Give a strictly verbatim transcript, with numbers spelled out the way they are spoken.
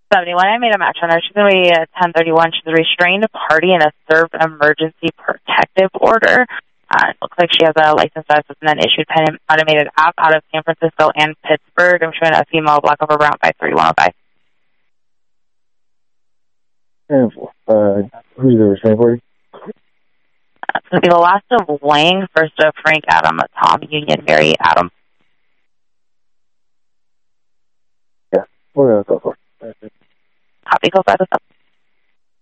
seventy-one, I made a match on her. She's going to be a ten thirty-one. She's a restrained party and a served emergency protective order. Uh, it looks like she has a license that's been issued pen automated app out of San Francisco and Pittsburgh. I'm showing a female black over brown five three one oh five. And uh, who's the restraint party? Uh, it's going to be the last of Lang, first of Frank Adam, Tom Union, Mary Adam. Yeah, we're going to go for it. Copy, go five, what's up?